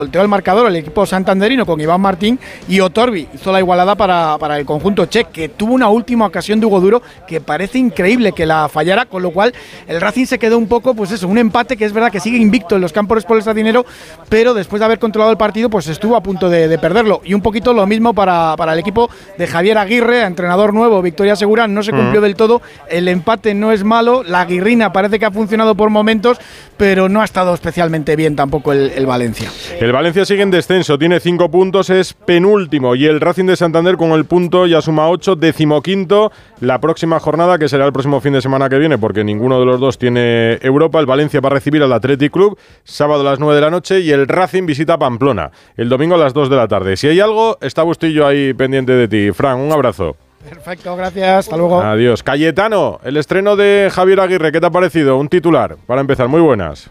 volteó el marcador el equipo santanderino con Iván Martín, y Otorbi hizo la igualada para el conjunto che, que tuvo una última ocasión de Hugo Duro que parece increíble que la fallara, con lo cual el Racing se quedó un poco, pues eso, un empate que es verdad que sigue invicto en los campos por el Sardinero, pero después de haber controlado el partido pues estuvo a punto de perderlo, y un poquito lo mismo para el equipo de Javier Aguirre, entrenador nuevo, victoria segura, no se cumplió del todo, el empate no es malo, la guirrina parece que ha funcionado por momentos, pero no ha estado especialmente bien tampoco el Valencia. El Valencia sigue en descenso, tiene 5 puntos, es penúltimo, y el Racing de Santander con el punto ya suma 8, 15º. La próxima jornada, que será el próximo fin de semana que viene, porque ninguno de los dos tiene Europa, el Valencia va a recibir al Athletic Club, sábado a las 9 de la noche, y el Racing visita Pamplona, el domingo a las 2 de la tarde. Si hay algo, está Bustillo ahí pendiente de ti. Fran, un abrazo. Perfecto, gracias, hasta luego. Adiós. Cayetano, el estreno de Javier Aguirre, ¿qué te ha parecido? Un titular, para empezar, muy buenas.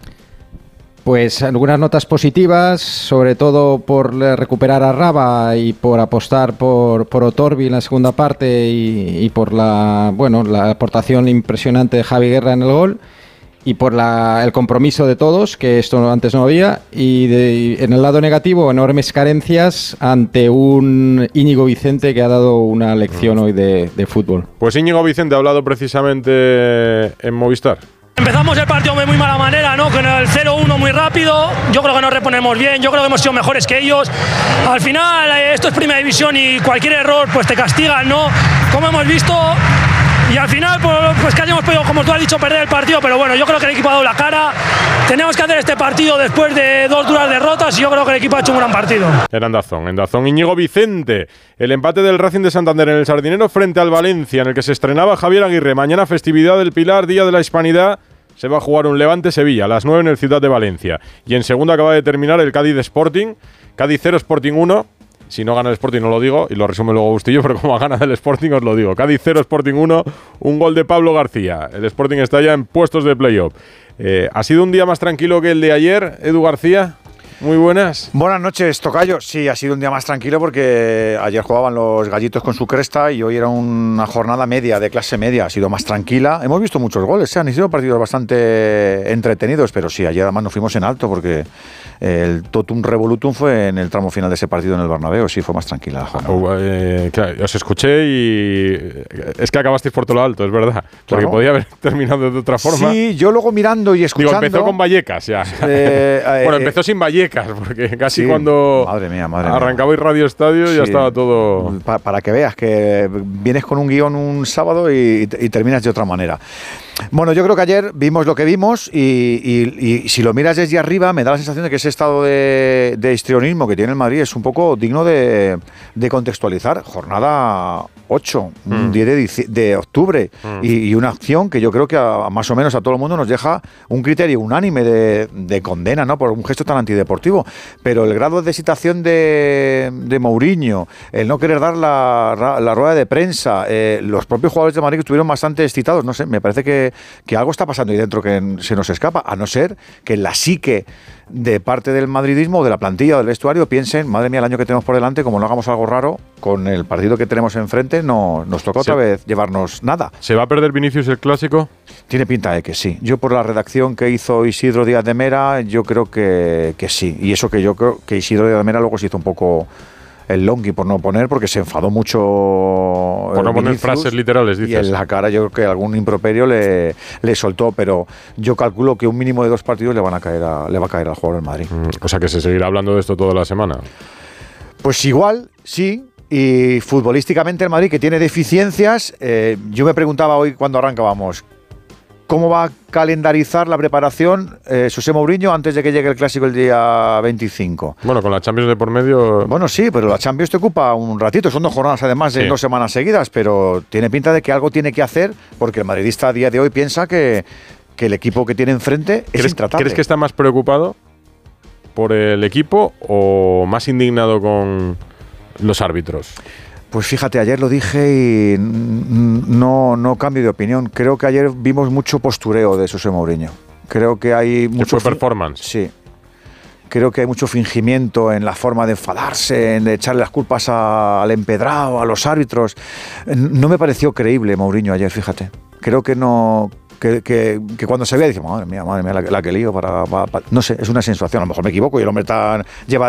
Pues algunas notas positivas, sobre todo por recuperar a Raba y por apostar por Otorbi en la segunda parte y por la aportación impresionante de Javi Guerra en el gol, y por el compromiso de todos, que esto antes no había, y en el lado negativo, enormes carencias ante un Íñigo Vicente que ha dado una lección hoy de fútbol. Pues Íñigo Vicente ha hablado precisamente en Movistar. Empezamos el partido de muy mala manera, ¿no? Con el 0-1 muy rápido. Yo creo que nos reponemos bien, yo creo que hemos sido mejores que ellos. Al final, esto es primera división y cualquier error pues te castigan, ¿no? Como hemos visto. Y al final, pues que hayamos podido, como tú has dicho, perder el partido, pero bueno, yo creo que el equipo ha dado la cara. Tenemos que hacer este partido después de 2 duras derrotas y yo creo que el equipo ha hecho un gran partido. Era en Dazón. Íñigo Vicente, el empate del Racing de Santander en el Sardinero frente al Valencia, en el que se estrenaba Javier Aguirre. Mañana, festividad del Pilar, Día de la Hispanidad. Se va a jugar un Levante-Sevilla a las 9 en el Ciudad de Valencia. Y en segunda acaba de terminar el Cádiz Sporting. Cádiz 0, Sporting 1. Si no gana el Sporting no lo digo, y lo resume luego Bustillo, pero como gana el Sporting os lo digo. Cádiz 0, Sporting 1, un gol de Pablo García. El Sporting está ya en puestos de playoff. ¿Ha sido un día más tranquilo que el de ayer, Edu García? Muy buenas. Buenas noches, tocayo. Sí, ha sido un día más tranquilo porque ayer jugaban los gallitos con su cresta y hoy era una jornada media, de clase media. Ha sido más tranquila. Hemos visto muchos goles, han sido partidos bastante entretenidos, pero sí, ayer además nos fuimos en alto porque el totum revolutum fue en el tramo final de ese partido en el Bernabéu. Sí, fue más tranquila la jornada. Claro, os escuché y es que acabasteis por todo lo alto, es verdad. Porque podía haber terminado de otra forma. Sí, yo luego mirando y escuchando. Digo, empezó con Vallecas ya. Bueno, empezó sin Vallecas, porque casi cuando arrancabais Radio Estadio ya estaba todo. Para que veas que vienes con un guión un sábado y terminas de otra manera. Bueno, yo creo que ayer vimos lo que vimos y si lo miras desde arriba me da la sensación de que ese estado de histrionismo que tiene el Madrid es un poco digno de contextualizar. Jornada 8, un 10 de octubre y una acción que yo creo que más o menos a todo el mundo nos deja un criterio unánime de condena, ¿no? Por un gesto tan antideportivo. Pero el grado de excitación de Mourinho, el no querer dar la rueda de prensa, los propios jugadores de Madrid que estuvieron bastante excitados, no sé, me parece que algo está pasando ahí dentro que se nos escapa, a no ser que la psique de parte del madridismo o de la plantilla o del vestuario piensen, madre mía, el año que tenemos por delante, como no hagamos algo raro, con el partido que tenemos enfrente, no nos toca otra vez llevarnos nada. ¿Se va a perder Vinicius el Clásico? Tiene pinta de que sí. Yo por la redacción que hizo Isidro Díaz de Mera, yo creo que sí. Y eso que yo creo que Isidro Díaz de Mera luego se hizo un poco el longi por no poner, porque se enfadó mucho por no poner frases literales, dices. Y en la cara yo creo que algún improperio le soltó, pero yo calculo que un mínimo de 2 partidos le va a caer al jugador del Madrid. O sea que se seguirá hablando de esto toda la semana. Pues igual, sí. Y futbolísticamente el Madrid, que tiene deficiencias, yo me preguntaba hoy cuando arrancábamos, ¿cómo va a calendarizar la preparación José Mourinho antes de que llegue el Clásico el día 25? Bueno, con la Champions de por medio. Bueno, sí, pero la Champions te ocupa un ratito. Son 2 jornadas además de 2 semanas seguidas, pero tiene pinta de que algo tiene que hacer porque el madridista a día de hoy piensa que el equipo que tiene enfrente es intratable. ¿Crees que está más preocupado por el equipo o más indignado con los árbitros? Pues fíjate, ayer lo dije y no cambio de opinión. Creo que ayer vimos mucho postureo de José Mourinho. Creo que hay mucho performance. Sí. Creo que hay mucho fingimiento en la forma de enfadarse, en echarle las culpas al empedrado, a los árbitros. No me pareció creíble Mourinho ayer, fíjate. Creo que no que cuando se vea dice, madre mía, la que lío no sé, es una sensación, a lo mejor me equivoco y el hombre lleva